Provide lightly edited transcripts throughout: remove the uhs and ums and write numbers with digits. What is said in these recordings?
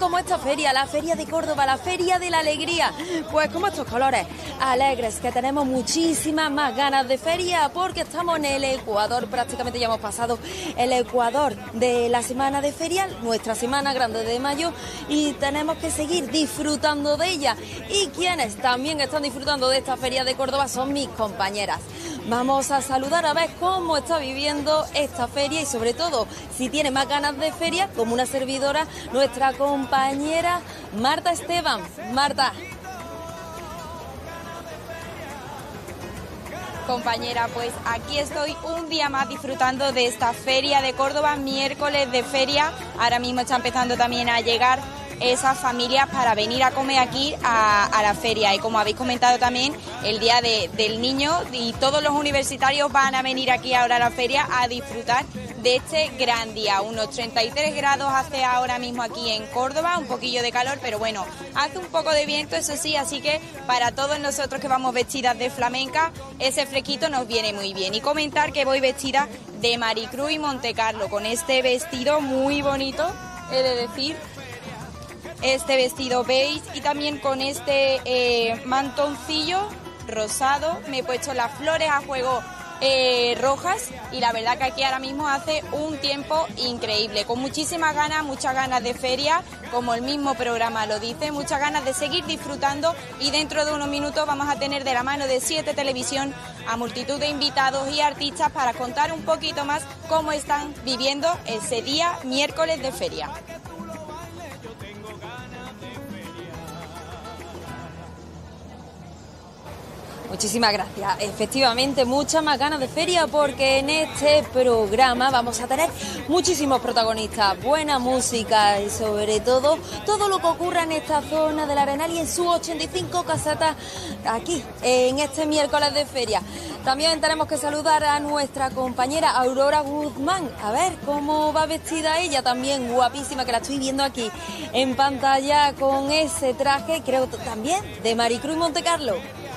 como esta feria, la Feria de Córdoba, la Feria de la Alegría, pues como estos colores alegres, que tenemos muchísimas más ganas de feria porque estamos en el Ecuador, prácticamente ya hemos pasado el Ecuador de la semana de feria, nuestra semana grande de mayo, y tenemos que seguir disfrutando de ella. Y quienes también están disfrutando de esta Feria de Córdoba son mis compañeras. Vamos a saludar a ver cómo está viviendo esta feria y sobre todo si tiene más ganas de feria, como una servidora, nuestra compañera Marta Esteban. Marta. Compañera, pues aquí estoy un día más disfrutando de esta Feria de Córdoba, miércoles de feria. Ahora mismo está empezando también a llegar esas familias para venir a comer aquí a la feria, y como habéis comentado también, el día del niño, y todos los universitarios van a venir aquí ahora a la feria a disfrutar de este gran día. Unos 33 grados hace ahora mismo aquí en Córdoba, un poquillo de calor, pero bueno, hace un poco de viento, eso sí, así que para todos nosotros que vamos vestidas de flamenca, ese fresquito nos viene muy bien. Y comentar que voy vestida de Maricruz y Montecarlo, con este vestido muy bonito, he de decir, este vestido beige, y también con este mantoncillo rosado. Me he puesto las flores a juego rojas, y la verdad que aquí ahora mismo hace un tiempo increíble, con muchísimas ganas, muchas ganas de feria, como el mismo programa lo dice, muchas ganas de seguir disfrutando, y dentro de unos minutos vamos a tener de la mano de 7 Televisión a multitud de invitados y artistas para contar un poquito más cómo están viviendo ese día miércoles de feria. Muchísimas gracias. Efectivamente, muchas más ganas de feria porque en este programa vamos a tener muchísimos protagonistas, buena música y sobre todo lo que ocurra en esta zona del Arenal y en sus 85 casetas aquí, en este miércoles de feria. También tenemos que saludar a nuestra compañera Aurora Guzmán. A ver cómo va vestida ella, también guapísima, que la estoy viendo aquí en pantalla con ese traje, creo también de Maricruz y Montecarlo.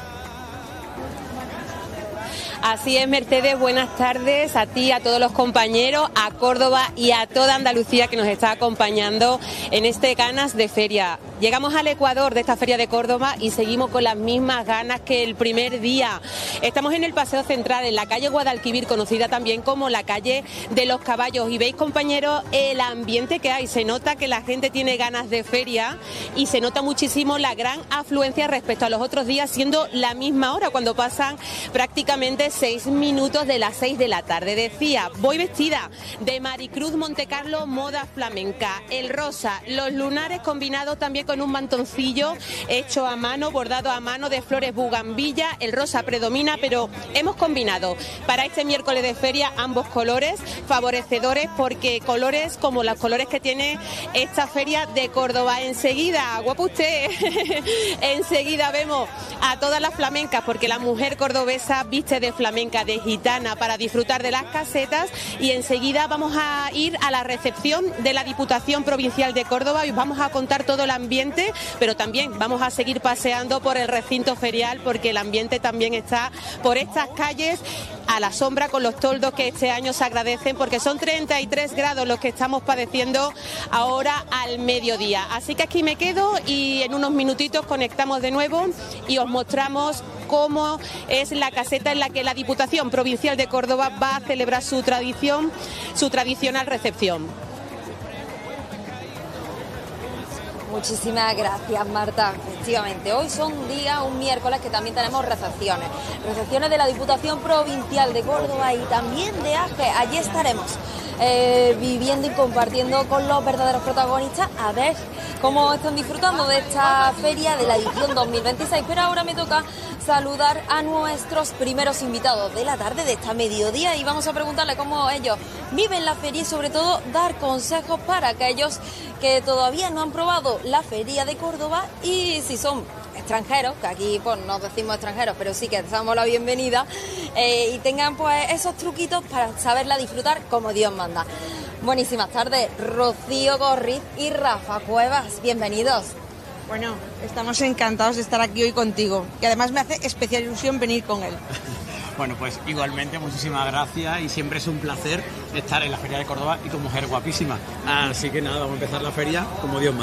Así es, Mercedes, buenas tardes a ti, a todos los compañeros, a Córdoba y a toda Andalucía que nos está acompañando en este Ganas de Feria. Llegamos al Ecuador de esta Feria de Córdoba y seguimos con las mismas ganas que el primer día. Estamos en el Paseo Central, en la calle Guadalquivir, conocida también como la calle de los Caballos. Y veis, compañeros, el ambiente que hay. Se nota que la gente tiene ganas de feria y se nota muchísimo la gran afluencia respecto a los otros días, siendo la misma hora, cuando pasan prácticamente 6 minutos de las 6 de la tarde. Decía, voy vestida de Maricruz Montecarlo, moda flamenca. El rosa, los lunares combinados también con un mantoncillo hecho a mano, bordado a mano de flores bugambilla. El rosa predomina, pero hemos combinado para este miércoles de feria ambos colores, favorecedores, porque colores como los colores que tiene esta Feria de Córdoba. Enseguida, guapo usted, enseguida vemos a todas las flamencas, porque la mujer cordobesa viste de flamenca, de gitana, para disfrutar de las casetas, y enseguida vamos a ir a la recepción de la Diputación Provincial de Córdoba y vamos a contar todo el ambiente, pero también vamos a seguir paseando por el recinto ferial, porque el ambiente también está por estas calles a la sombra, con los toldos que este año se agradecen, porque son 33 grados los que estamos padeciendo ahora al mediodía. Así que aquí me quedo y en unos minutitos conectamos de nuevo y os mostramos cómo es la caseta en la que la Diputación Provincial de Córdoba va a celebrar su tradicional recepción. Muchísimas gracias, Marta. Efectivamente, hoy son un miércoles que también tenemos recepciones de la Diputación Provincial de Córdoba y también de AGE. Allí estaremos viviendo y compartiendo con los verdaderos protagonistas, a ver cómo están disfrutando de esta feria de la edición 2026. Pero ahora me toca saludar a nuestros primeros invitados de la tarde, de esta mediodía, y vamos a preguntarle cómo ellos viven la feria y sobre todo dar consejos para aquellos que todavía no han probado la Feria de Córdoba, y si son extranjeros, que aquí pues nos decimos extranjeros, pero sí que les damos la bienvenida, y tengan pues esos truquitos para saberla disfrutar como Dios manda. Buenísimas tardes, Rocío Gorriz y Rafa Cuevas, bienvenidos. Bueno, estamos encantados de estar aquí hoy contigo, y además me hace especial ilusión venir con él. Bueno, pues igualmente muchísimas gracias, y siempre es un placer estar en la Feria de Córdoba y tu mujer guapísima. Así que nada, vamos a empezar la feria como Dios manda.